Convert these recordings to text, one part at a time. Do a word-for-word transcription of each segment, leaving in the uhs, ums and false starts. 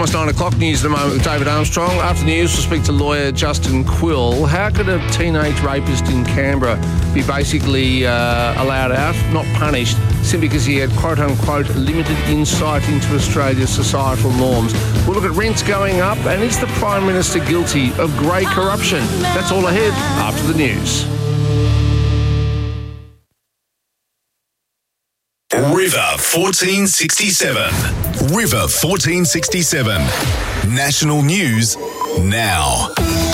almost nine o'clock. News at the moment with David Armstrong. After the news, we'll speak to lawyer Justin Quill. How could a teenage rapist in Canberra be basically uh, allowed out, not punished, simply because he had quote-unquote limited insight into Australia's societal norms? We'll look at rents going up, and is the Prime Minister guilty of grey corruption? That's all ahead after the news. River fourteen sixty-seven. River fourteen sixty-seven. National news now.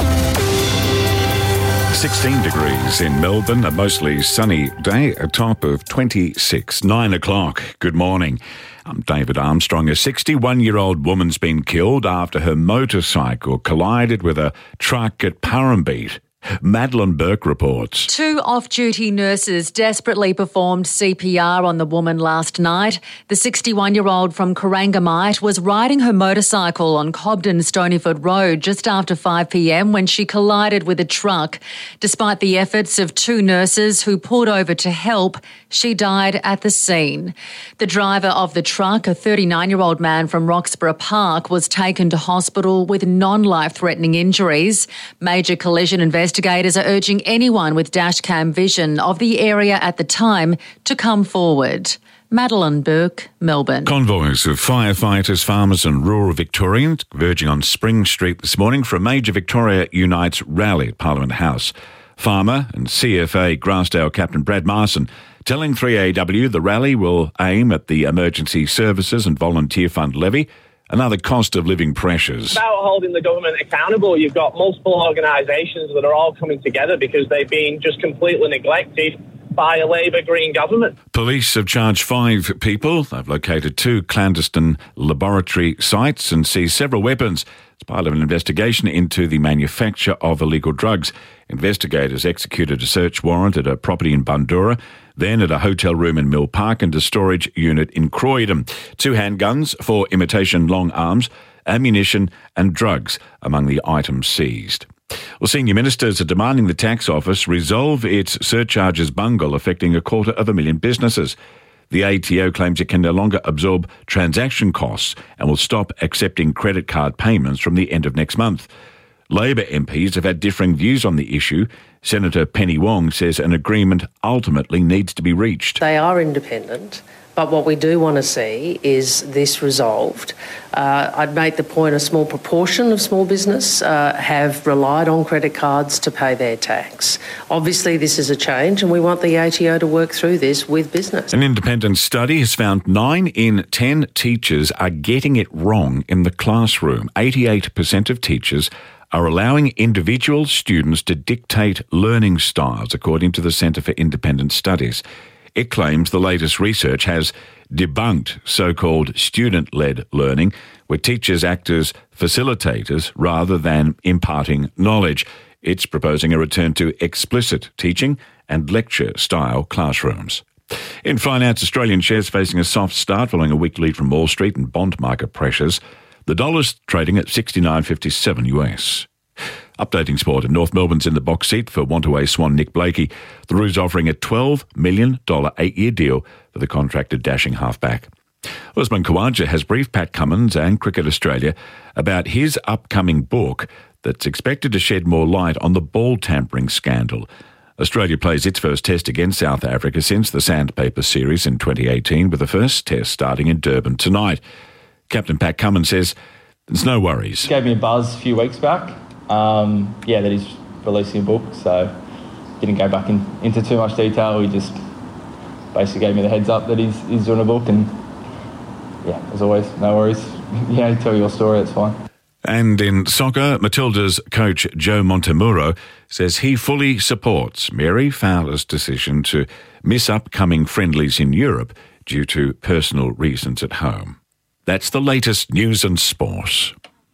sixteen degrees in Melbourne, a mostly sunny day, a top of twenty-six. Nine o'clock. Good morning. I'm David Armstrong. A sixty-one-year-old woman's been killed after her motorcycle collided with a truck at Purrumbete. Madeline Burke reports. Two off-duty nurses desperately performed C P R on the woman last night. The sixty-one-year-old from Corangamite was riding her motorcycle on Cobden-Stonyford Road just after five p.m. when she collided with a truck. Despite the efforts of two nurses who pulled over to help, she died at the scene. The driver of the truck, a thirty-nine-year-old man from Roxburgh Park, was taken to hospital with non-life-threatening injuries. Major collision investigators Investigators are urging anyone with dashcam vision of the area at the time to come forward. Madeline Burke, Melbourne. Convoys of firefighters, farmers and rural Victorians converging on Spring Street this morning for a major Victoria Unites rally at Parliament House. Farmer and C F A Grassdale Captain Brad Marson telling three A W the rally will aim at the Emergency Services and Volunteer Fund levy, another cost of living pressures. About holding the government accountable, you've got multiple organisations that are all coming together because they've been just completely neglected by a Labour Green government. Police have charged five people. They've located two clandestine laboratory sites and seized several weapons. It's part of an investigation into the manufacture of illegal drugs. Investigators executed a search warrant at a property in Bundoora, then at a hotel room in Mill Park and a storage unit in Croydon. Two handguns, four imitation long arms, ammunition and drugs among the items seized. Well, senior ministers are demanding the tax office resolve its surcharges bungle affecting a quarter of a million businesses. The A T O claims it can no longer absorb transaction costs and will stop accepting credit card payments from the end of next month. Labor M Ps have had differing views on the issue. Senator Penny Wong says an agreement ultimately needs to be reached. They are independent, but what we do want to see is this resolved. Uh, I'd make the point a small proportion of small business uh, have relied on credit cards to pay their tax. Obviously, this is a change and we want the A T O to work through this with business. An independent study has found nine in ten teachers are getting it wrong in the classroom. eighty-eight percent of teachers are allowing individual students to dictate learning styles, according to the Centre for Independent Studies. It claims the latest research has debunked so-called student-led learning, where teachers act as facilitators rather than imparting knowledge. It's proposing a return to explicit teaching and lecture-style classrooms. In finance, Australian shares facing a soft start following a weak lead from Wall Street and bond market pressures. The dollar's trading at sixty-nine fifty-seven U S. Updating sport, in North Melbourne's in the box seat for Wantaway Swan Nick Blakey. The Roos offering a twelve million dollars eight-year deal for the contracted dashing halfback. Usman Khawaja has briefed Pat Cummins and Cricket Australia about his upcoming book that's expected to shed more light on the ball tampering scandal. Australia plays its first test against South Africa since the Sandpaper Series in twenty eighteen, with the first test starting in Durban tonight. Captain Pat Cummins says there's no worries. He gave me a buzz a few weeks back. Um, yeah, that he's releasing a book, so didn't go back in, into too much detail. He just basically gave me the heads up that he's, he's doing a book, and yeah, as always, no worries. You know, tell your story, it's fine. And in soccer, Matilda's coach Joe Montemuro says he fully supports Mary Fowler's decision to miss upcoming friendlies in Europe due to personal reasons at home. That's the latest news and sport.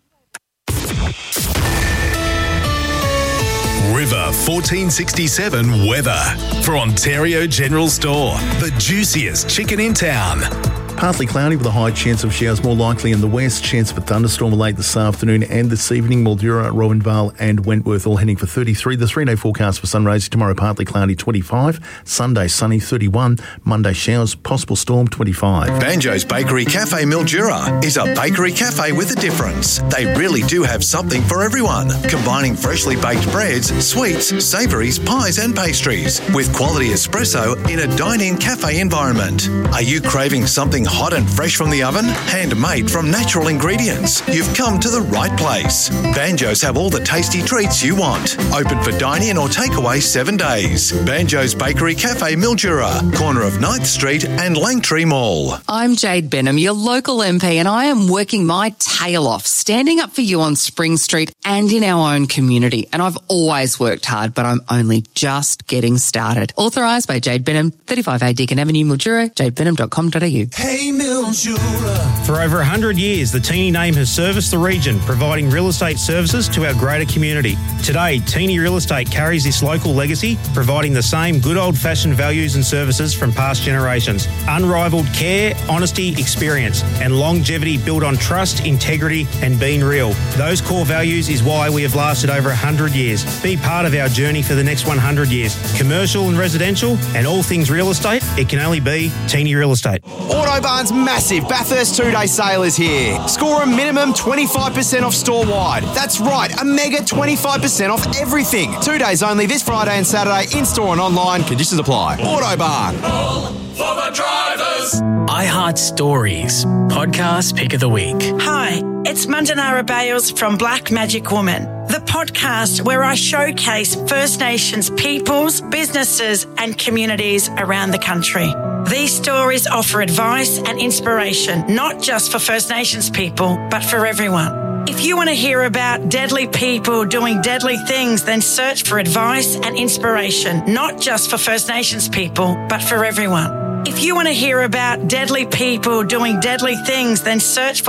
River fourteen sixty-seven weather for Ontario General Store, the juiciest chicken in town. Partly cloudy with a high chance of showers, more likely in the west. Chance of a thunderstorm late this afternoon and this evening. Mildura, Rowanvale and Wentworth all heading for thirty-three. The three-day forecast for sun rays tomorrow partly cloudy, twenty-five. Sunday sunny, thirty-one. Monday showers, possible storm, twenty-five. Banjo's Bakery Cafe Mildura is a bakery cafe with a difference. They really do have something for everyone, combining freshly baked breads, sweets, savouries, pies and pastries with quality espresso in a dine-in cafe environment. Are you craving something hot and fresh from the oven? Handmade from natural ingredients. You've come to the right place. Banjo's have all the tasty treats you want. Open for dine-in or takeaway seven days. Banjo's Bakery Cafe Mildura, corner of ninth Street and Langtree Mall. I'm Jade Benham, your local M P, and I am working my tail off, standing up for you on Spring Street and in our own community. And I've always worked hard, but I'm only just getting started. Authorised by Jade Benham, thirty-five A Deakin Avenue, Mildura, jade benham dot com dot a u. Hey Mildura. For over one hundred years, the Teeny name has serviced the region, providing real estate services to our greater community. Today, Teeny Real Estate carries this local legacy, providing the same good old-fashioned values and services from past generations. Unrivaled care, honesty, experience, and longevity built on trust, integrity, and being real. Those core values is why we have lasted over one hundred years. Be part of our journey for the next one hundred years. Commercial and residential, and all things real estate, it can only be Teeny Real Estate. Autobarn's massive Bathurst two-day sale is here. Score a minimum twenty-five percent off store-wide. That's right, a mega twenty-five percent off everything. Two days only this Friday and Saturday, in-store and online. Conditions apply. Autobarn. All for the drivers. iHeart Stories, podcast pick of the week. Hi, it's Mandanara Bales from Black Magic Woman, the podcast where I showcase First Nations peoples, businesses and communities around the country. These stories offer advice and inspiration, not just for First Nations people, but for everyone. If you want to hear about deadly people doing deadly things, then search for advice and inspiration, not just for First Nations people, but for everyone. If you want to hear about deadly people doing deadly things, then search for